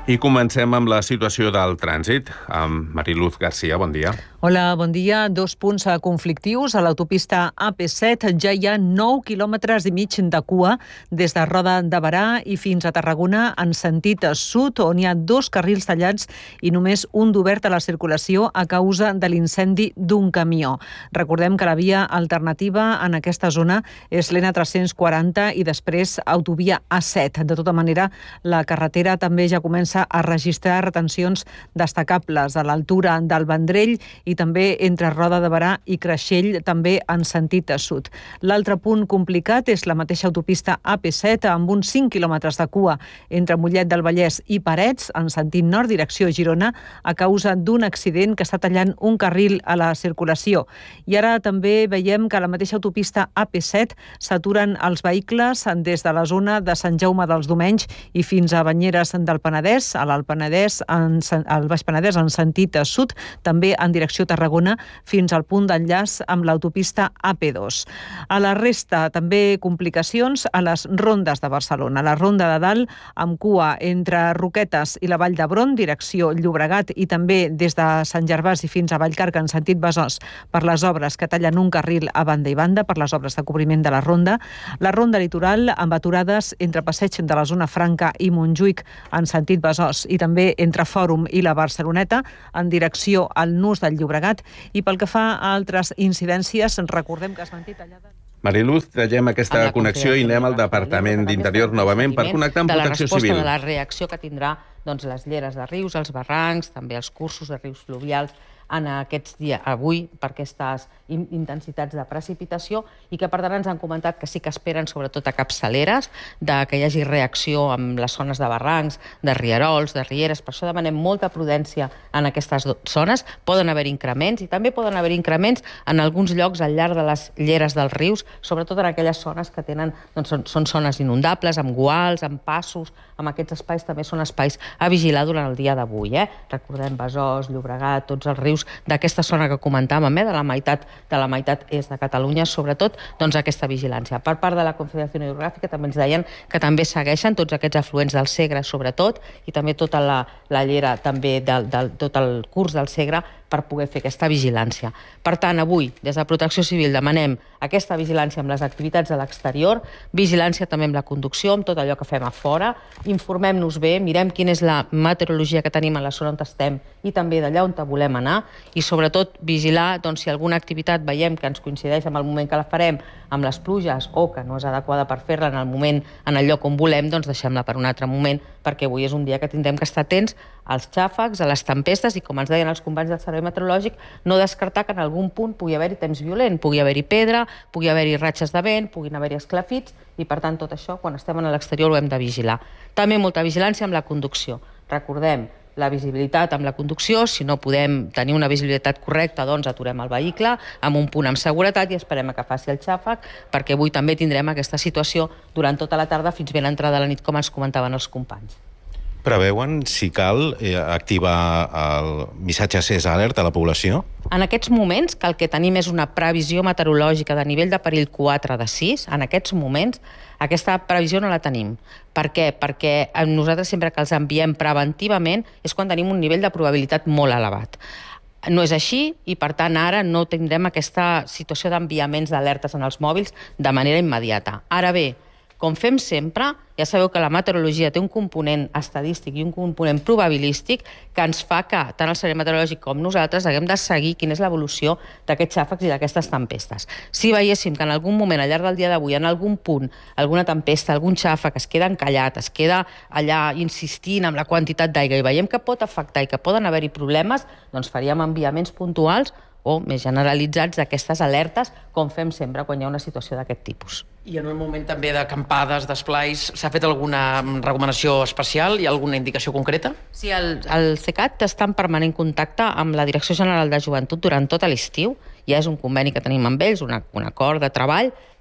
I comencem amb la situació del trànsit. Amb Mariluz Garcia, bon dia. Hola, bon dia. 2 punts conflictius. A l'autopista AP7 ja hi ha 9 quilòmetres i mig de cua des de Roda de Berà i fins a Tarragona en sentit sud, on hi ha 2 carrils tallats i només un d'obert a la circulació a causa de l'incendi d'un camió. Recordem que la via alternativa en aquesta zona és l'N340 i després autovia A7. De tota manera, la carretera també ja comença a registrar retencions destacables a l'altura del Vendrell i també entre Roda de Berà i Creixell, també en sentit sud. L'altre punt complicat és la mateixa autopista AP7 amb uns 5 quilòmetres de cua entre Mollet del Vallès i Parets, en sentit nord, direcció Girona, a causa d'un accident que està tallant un carril a la circulació. I ara també veiem que a la mateixa autopista AP7 s'aturen els vehicles des de la zona de Sant Jaume dels Domenys i fins a Banyeres del Penedès, a l'Alt Penedès, al Baix Penedès en sentit sud, també en direcció Tarragona, fins al punt d'enllaç amb l'autopista AP2. A la resta, també complicacions a les rondes de Barcelona. La ronda de dalt, amb cua entre Roquetes i la Vall d'Hebron, direcció Llobregat, i també des de Sant Gervasi fins a Vallcarca en sentit Besòs, per les obres que tallen un carril a banda i banda, per les obres de cobriment de la ronda. La ronda litoral, amb aturades entre Passeig de la Zona Franca i Montjuïc en sentit Besòs i també entre Fòrum i la Barceloneta en direcció al nus del Llobregat. I pel que fa a altres incidències, recordem que es manté tallada... Mariluz, traiem aquesta connexió i anem al Departament d'Interior novament per connectar amb Protecció Civil. De la reacció que tindrà les lleres de rius, els barrancs, també els cursos de rius fluvials en aquests dies, avui, per aquestes intensitats de precipitació i que, per tant, ens han comentat que sí que esperen, sobretot a capçaleres, que hi hagi reacció amb les zones de barrancs, de rierols, de rieres. Per això demanem molta prudència en aquestes zones. Poden haver increments i també poden haver increments en alguns llocs al llarg de les lleres dels rius, sobretot en aquelles zones que tenen, són zones inundables, amb guals, amb passos, amb aquests espais també són espais a vigilar durant el dia d'avui. Recordem Besòs, Llobregat, tots els rius d'aquesta zona que comentàvem, de la meitat est de Catalunya, sobretot aquesta vigilància. Per part de la Confederació Hidrogràfica també ens deien que també segueixen tots aquests afluents del Segre, sobretot, i també tota la llera, també tot el curs del Segre, per poder fer aquesta vigilància. Per tant, avui, des de Protecció Civil, demanem aquesta vigilància amb les activitats a l'exterior, vigilància també amb la conducció, amb tot allò que fem a fora, informem-nos bé, mirem quina és la meteorologia que tenim a la zona on estem i també d'allà on volem anar, i sobretot vigilar si alguna activitat veiem que ens coincideix amb el moment que la farem, amb les pluges, o que no és adequada per fer-la en el moment, en el lloc on volem, doncs deixem-la per un altre moment, perquè avui és un dia que tindrem que estar atents als xàfecs, a les tempestes, i com ens deien els companys del Servei Meteorològic, no descartar que en algun punt pugui haver-hi temps violent, pugui haver-hi pedra, pugui haver-hi ratxes de vent, puguin haver-hi esclafits, i per tant tot això, quan estem a l'exterior, ho hem de vigilar. També molta vigilància amb la conducció. Recordem, la visibilitat amb la conducció, si no podem tenir una visibilitat correcta, doncs aturem el vehicle amb un punt amb seguretat i esperem que faci el xàfec, perquè avui també tindrem aquesta situació durant tota la tarda fins ben entrada a la nit, com ens comentaven els companys. Preveuen, si cal, activar el missatge SES Alert a la població? En aquests moments, que el que tenim és una previsió meteorològica de nivell de perill 4 de 6, en aquests moments, aquesta previsió no la tenim. Per què? Perquè nosaltres sempre que els enviem preventivament és quan tenim un nivell de probabilitat molt elevat. No és així i, per tant, ara no tindrem aquesta situació d'enviaments d'alertes en els mòbils de manera immediata. Ara bé, com fem sempre, ja sabeu que la meteorologia té un component estadístic i un component probabilístic que ens fa que tant el Servei Meteorològic com nosaltres haguem de seguir quina és l'evolució d'aquests xàfecs i d'aquestes tempestes. Si veiéssim que en algun moment, al llarg del dia d'avui, en algun punt, alguna tempesta, algun xàfec es queda encallat, es queda allà insistint amb la quantitat d'aigua i veiem que pot afectar i que poden haver-hi problemes, doncs faríem enviaments puntuals o més generalitzats d'aquestes alertes, com fem sempre quan hi ha una situació d'aquest tipus. I en un moment també d'acampades, d'esplais, s'ha fet alguna recomanació especial? Hi ha alguna indicació concreta? Sí, el CECAT està en permanent contacte amb la Direcció General de Joventut durant tot l'estiu. Ja és un conveni que tenim amb ells, un acord de treball,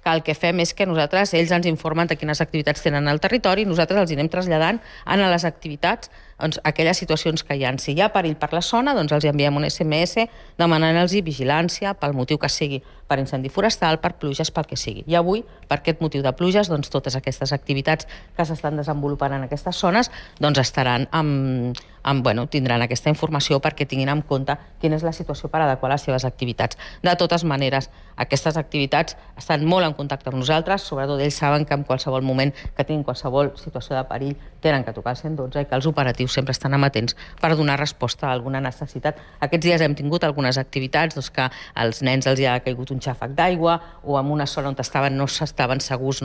que el que fem és que nosaltres, ells ens informen de quines activitats tenen al territori, nosaltres els anem traslladant a les activitats aquelles situacions que hi ha. Si hi ha perill per la zona, doncs els enviem un SMS demanant-los vigilància pel motiu que sigui, per incendi forestal, per pluges, pel que sigui. I avui, per aquest motiu de pluges, doncs totes aquestes activitats que s'estan desenvolupant en aquestes zones doncs estaran tindran aquesta informació perquè tinguin en compte quina és la situació per adequar les seves activitats. De totes maneres, aquestes activitats estan molt en contacte amb nosaltres, sobretot ells saben que en qualsevol moment que tinguin qualsevol situació de perill tenen que tocar el 112 i que els operatius sempre estan amatents per donar resposta a alguna necessitat. Aquests dies hem tingut algunes activitats que als nens els ha caigut un xàfec d'aigua o en una zona on estaven no estaven segurs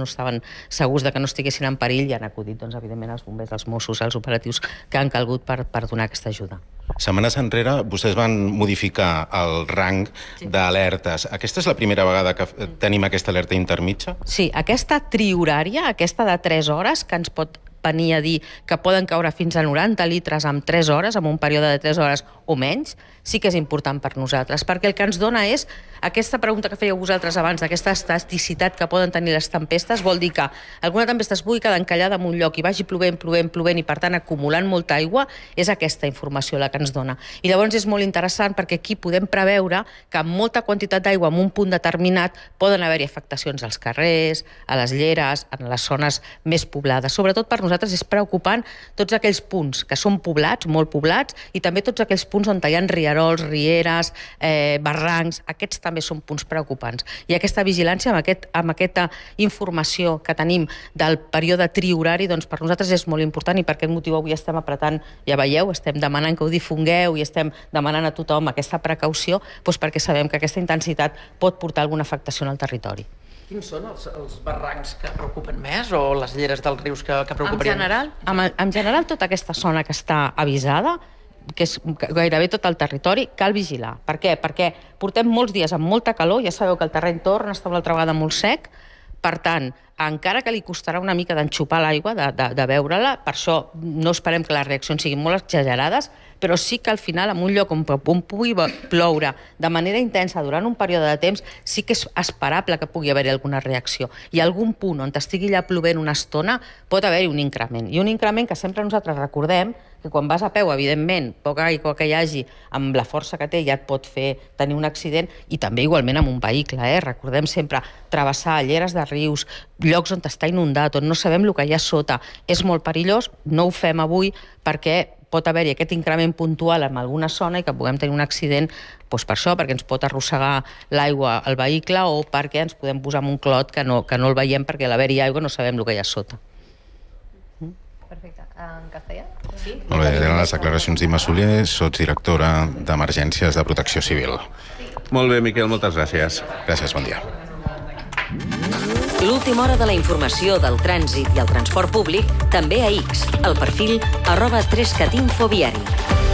de que no estiguessin en perill i han acudit, evidentment, els bombers, els Mossos, els operatius que han calgut per donar aquesta ajuda. Setmanes enrere vostès van modificar el rang d'alertes. Aquesta és la primera vegada que tenim aquesta alerta intermitja? Sí, aquesta trihorària, aquesta de 3 hores, que ens pot venir a dir que poden caure fins a 90 litres en 3 hores, en un període de 3 hores o menys, sí que és important per nosaltres, perquè el que ens dona és aquesta pregunta que fèieu vosaltres abans, d'aquesta estasticitat que poden tenir les tempestes, vol dir que alguna tempesta es pugui quedar encallada en un lloc i vagi plovent i per tant acumulant molta aigua, és aquesta informació la que ens dona. I llavors és molt interessant perquè aquí podem preveure que amb molta quantitat d'aigua en un punt determinat poden haver-hi afectacions als carrers, a les lleres, en les zones més poblades. Sobretot per nosaltres és preocupant tots aquells punts que són poblats, molt poblats, i també tots aquells punts on hi ha rierols, rieres, barrancs, aquests també són punts preocupants. I aquesta vigilància, amb aquesta informació que tenim del període trihorari, doncs per nosaltres és molt important i per aquest motiu avui estem apretant, ja veieu, estem demanant que ho difongueu i estem demanant a tothom aquesta precaució perquè sabem que aquesta intensitat pot portar alguna afectació en el territori. Quins són els barrancs que preocupen més o les lleres dels rius que preocuparien? En general, tota aquesta zona que està avisada, que és gairebé tot el territori, cal vigilar. Per què? Perquè portem molts dies amb molta calor, ja sabeu que el terreny torna a estar una altra vegada molt sec, per tant, encara que li costarà una mica d'enxupar l'aigua, de beure-la, per això no esperem que les reaccions siguin molt exagerades, però sí que al final, en un lloc on pugui ploure de manera intensa durant un període de temps, sí que és esperable que pugui haver-hi alguna reacció. I algun punt on estigui ja plovent una estona pot haver-hi un increment. I un increment que sempre nosaltres recordem que quan vas a peu, evidentment, poca aigua que hi hagi, amb la força que té, ja et pot fer tenir un accident, i també igualment amb un vehicle. Recordem sempre travessar lleres de rius, llocs on està inundat, on no sabem el que hi ha sota. És molt perillós, no ho fem avui perquè pot haver-hi aquest increment puntual en alguna zona i que puguem tenir un accident per això, perquè ens pot arrossegar l'aigua al vehicle o perquè ens podem posar en un clot que no el veiem perquè a l'haver-hi aigua no sabem el que hi ha sota. Perfecte. En castellà? Sí. Molt bé, eren les declaracions d'Imma Soler, sotsdirectora d'Emergències de Protecció Civil. Molt bé, Miquel, moltes gràcies. Gràcies, bon dia. L'última hora de la informació del trànsit i el transport públic també a X, al perfil @3catinfoviari.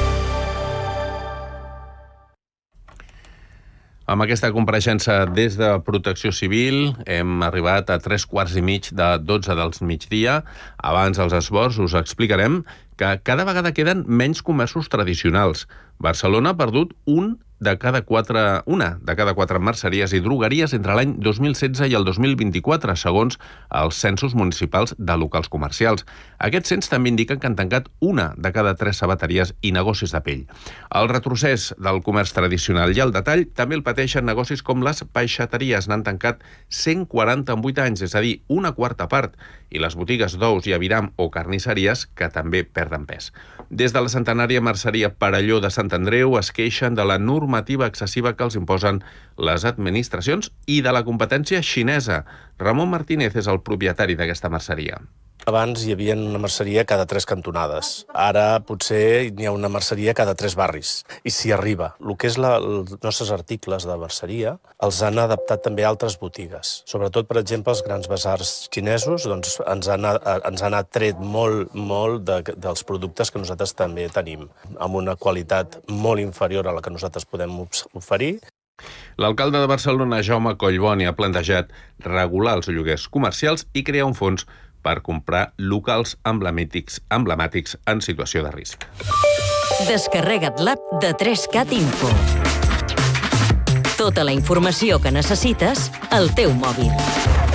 Amb aquesta compareixença des de Protecció Civil hem arribat a 3:15 del migdia. Abans dels esbords us explicarem que cada vegada queden menys comerços tradicionals. Barcelona ha perdut una de cada quatre merceries i drogueries entre l'any 2016 i el 2024, segons els censos municipals de locals comercials. Aquests cens també indiquen que han tancat una de cada 3 sabateries i negocis de pell. El retrocés del comerç tradicional i el detall també el pateixen negocis com les peixateries. N'han tancat 140 en 8 anys, és a dir, una quarta part, i les botigues d'ous i aviram o carnisseries que també perden pes. Des de la centenària merceria Perelló de Sant Andreu es queixen de la normativa excessiva que els imposen les administracions i de la competència xinesa. Ramon Martínez és el propietari d'aquesta merceria. Abans hi havia una merceria cada 3 cantonades. Ara potser hi ha una merceria cada 3 barris. I s'hi arriba. El que és els nostres articles de merceria els han adaptat també a altres botigues. Sobretot, per exemple, els grans basars xinesos ens han tret molt dels productes que nosaltres també tenim, amb una qualitat molt inferior a la que nosaltres podem oferir. L'alcalde de Barcelona, Jaume Collboni, ha plantejat regular els lloguers comercials i crear un fons per comprar locals emblemàtics en situació de risc. Descarrega't l'app de 3Cat Info. Tota la informació que necessites al teu mòbil.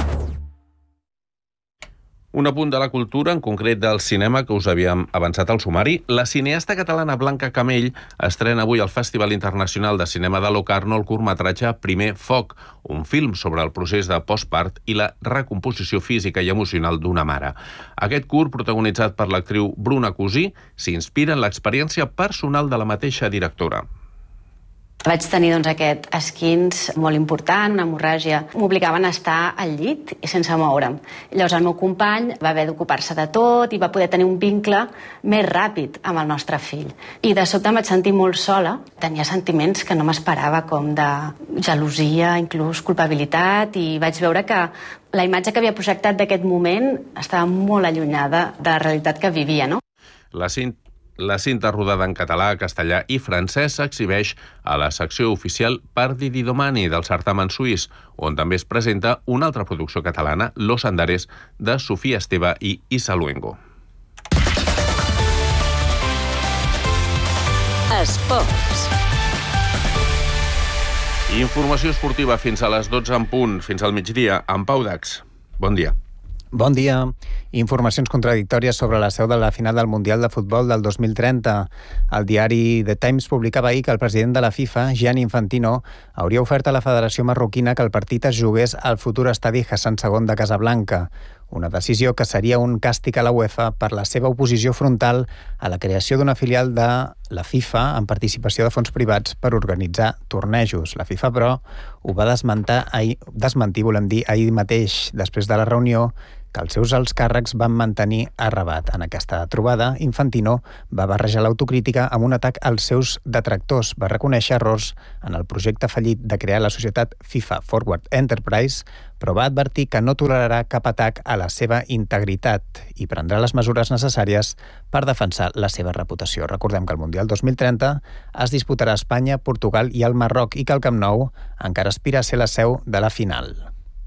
Un apunt de la cultura, en concret del cinema, que us havíem avançat al sumari. La cineasta catalana Blanca Camell estrena avui al Festival Internacional de Cinema de Locarno el curtmetratge Primer Foc, un film sobre el procés de postpart i la recomposició física i emocional d'una mare. Aquest curt, protagonitzat per l'actriu Bruna Cusí, s'inspira en l'experiència personal de la mateixa directora. Vaig tenir aquest esquinç molt important, una hemorràgia. M'obligaven a estar al llit i sense moure'm. Llavors el meu company va haver d'ocupar-se de tot i va poder tenir un vincle més ràpid amb el nostre fill. I de sobte em vaig sentir molt sola. Tenia sentiments que no m'esperava, com de gelosia, inclús culpabilitat, i vaig veure que la imatge que havia projectat d'aquest moment estava molt allunyada de la realitat que vivia, no? La cinta rodada en català, castellà i francès s'exhibeix a la secció oficial Pardi di Domani del certamen suís, on també es presenta una altra producció catalana, Los Andares, de Sofia Esteve i Isa Luengo. Esports. Informació esportiva fins a les 12 en punt, fins al migdia, amb Pau Dax. Bon dia. Bon dia. Informacions contradictòries sobre la seu de la final del Mundial de Futbol del 2030. El diari The Times publicava ahir que el president de la FIFA, Gianni Infantino, hauria ofert a la Federació Marroquina que el partit es jugués al futur estadi Hassan II de Casablanca. Una decisió que seria un càstig a la UEFA per la seva oposició frontal a la creació d'una filial de la FIFA amb participació de fons privats per organitzar tornejos. La FIFA, però, ho va desmentir, ahir mateix, després de la reunió que els seus alts càrrecs van mantenir a Rabat. En aquesta trobada, Infantino va barrejar l'autocrítica amb un atac als seus detractors. Va reconèixer errors en el projecte fallit de crear la societat FIFA Forward Enterprise, però va advertir que no tolerarà cap atac a la seva integritat i prendrà les mesures necessàries per defensar la seva reputació. Recordem que el Mundial 2030 es disputarà a Espanya, Portugal i el Marroc i que el Camp Nou encara aspira a ser la seu de la final.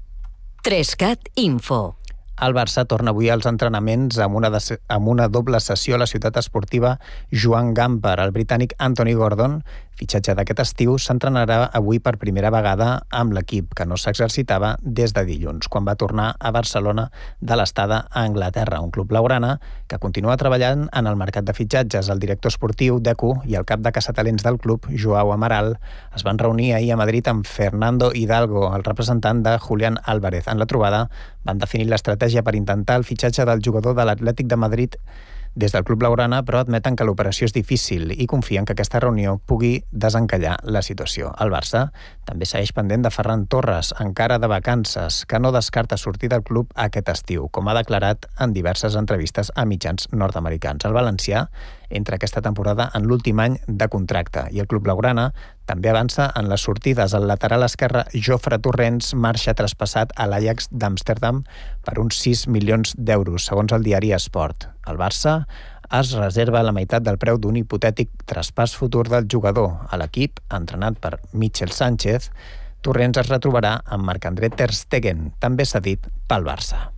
3CAT Info. El Barça torna avui als entrenaments amb una doble sessió a la ciutat esportiva Joan Gamper. El britànic Anthony Gordon, fitxatge d'aquest estiu, s'entrenarà avui per primera vegada amb l'equip, que no s'exercitava des de dilluns, quan va tornar a Barcelona de l'estada a Anglaterra, un club blaugrana que continua treballant en el mercat de fitxatges. El director esportiu, Deco, i el cap de caçatalents del club, Joao Amaral, es van reunir ahir a Madrid amb Fernando Hidalgo, el representant de Julián Álvarez. En la trobada van definir l'estratègia per intentar el fitxatge del jugador de l'Atlètic de Madrid des del club blaugrana, però admeten que l'operació és difícil i confien que aquesta reunió pugui desencallar la situació. El Barça també segueix pendent de Ferran Torres, encara de vacances, que no descarta sortir del club aquest estiu, com ha declarat en diverses entrevistes a mitjans nord-americans. El valencià entra aquesta temporada en l'últim any de contracte i el club blaugrana també avança en les sortides. El lateral esquerre Jofre Torrents marxa traspassat a l'Ajax d'Amsterdam per uns 6 milions d'euros, segons el diari Esport. El Barça es reserva la meitat del preu d'un hipotètic traspàs futur del jugador. A l'equip, entrenat per Michel Sánchez, Torrents es retrobarà amb Marc-André Ter Stegen, també cedit pel Barça.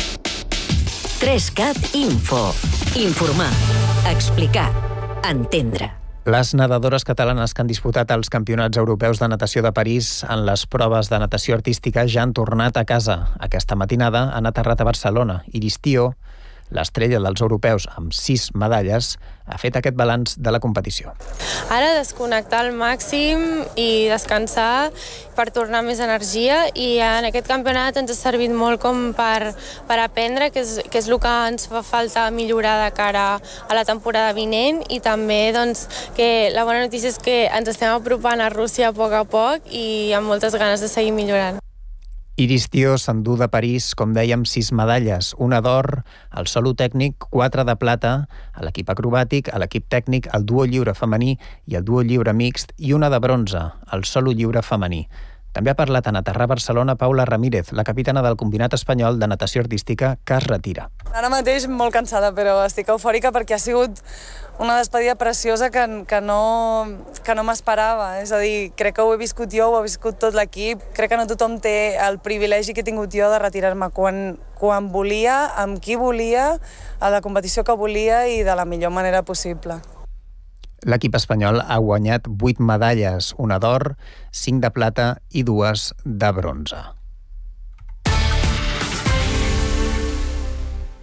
3CAT Info. Informar, explicar, entendre. Les nedadores catalanes que han disputat els campionats europeus de natació de París en les proves de natació artística ja han tornat a casa. Aquesta matinada han aterrat a Barcelona. Iris Tío, l'estrella dels europeus amb 6 medalles, ha fet aquest balanç de la competició. Ara desconnectar al màxim i descansar per tornar més energia, i en aquest campionat ens ha servit molt com per aprendre, que és el que ens fa falta millorar de cara a la temporada vinent, i també que la bona notícia és que ens estem apropant a Rússia a poc i amb moltes ganes de seguir millorant. Iris Tío s'endú de París, com dèiem, 6 medalles, una d'or, el solo tècnic, 4 de plata, a l'equip acrobàtic, a l'equip tècnic, el duo lliure femení i el duo lliure mixt, i una de bronze, el solo lliure femení. També ha parlat en aterrar a Barcelona Paula Ramírez, la capitana del combinat espanyol de natació artística, que es retira. Ara mateix molt cansada, però estic eufòrica perquè ha sigut una despedida preciosa que no m'esperava. És a dir, crec que ho he viscut jo, ho ha viscut tot l'equip. Crec que no tothom té el privilegi que he tingut jo de retirar-me quan volia, amb qui volia, a la competició que volia i de la millor manera possible. L'equip espanyol ha guanyat 8 medalles, una d'or, 5 de plata i 2 de bronze.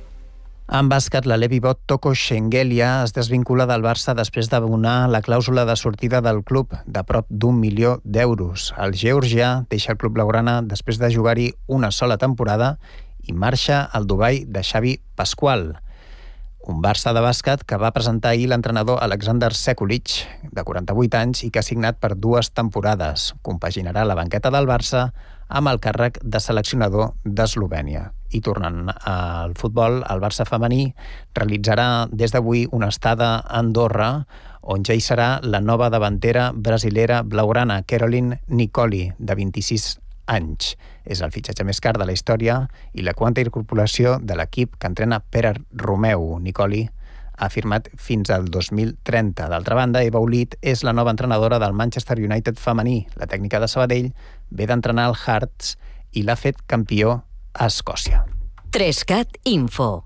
En bàsquet, la Levibot Toko Shengelia es desvincula del Barça després d'abonar la clàusula de sortida del club de prop d'1 milió d'euros. El georgià deixa el club blaugrana després de jugar-hi una sola temporada i marxa al Dubai de Xavi Pasqual. Un Barça de bàsquet que va presentar ahir l'entrenador Alexander Sekulic, de 48 anys, i que ha signat per 2 temporades. Compaginarà la banqueta del Barça amb el càrrec de seleccionador d'Eslovènia. I tornant al futbol, el Barça femení realitzarà des d'avui una estada a Andorra, on ja hi serà la nova davantera brasilera blaugrana Caroline Nicoli, de 26 anys. És el fitxatge més car de la història i la quanta incorporació de l'equip que entrena Pere Romeu. Nicoli ha firmat fins al 2030. D'altra banda, Eva Olit és la nova entrenadora del Manchester United femení. La tècnica de Sabadell ve d'entrenar el Hearts i l'ha fet campió a Escòcia. 3CAT Info.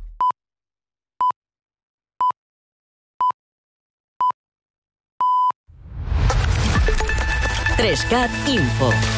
Info.